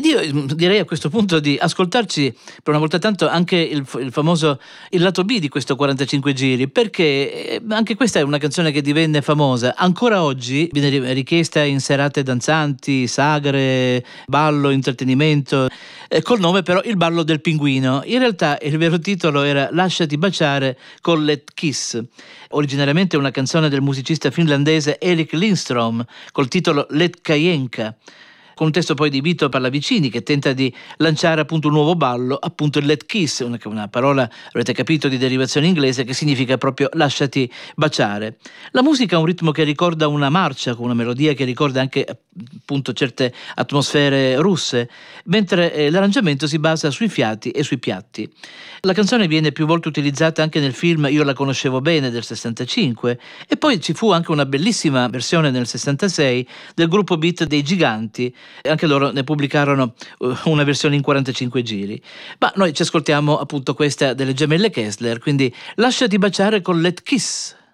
io direi a questo punto di ascoltarci per una volta tanto anche il famoso il lato B di questo 45 giri, perché anche questa è una canzone che divenne famosa. Ancora oggi viene richiesta in serate danzanti, sagre, ballo, intrattenimento, col nome però Il ballo del pinguino. In realtà il vero titolo era Lasciati baciare con Let Kiss, originariamente una canzone del musicista finlandese Erik Lindstrom col titolo Let Kajenka, con un testo poi di Vito Pallavicini che tenta di lanciare appunto un nuovo ballo, appunto il let kiss, una parola, avrete capito, di derivazione inglese che significa proprio lasciati baciare. La musica ha un ritmo che ricorda una marcia, con una melodia che ricorda anche appunto certe atmosfere russe, mentre l'arrangiamento si basa sui fiati e sui piatti. La canzone viene più volte utilizzata anche nel film Io la conoscevo bene del 65 e poi ci fu anche una bellissima versione nel 66 del gruppo beat dei Giganti, e anche loro ne pubblicarono una versione in 45 giri. Ma noi ci ascoltiamo appunto questa delle gemelle Kessler, quindi Lasciati baciare con Let Kiss.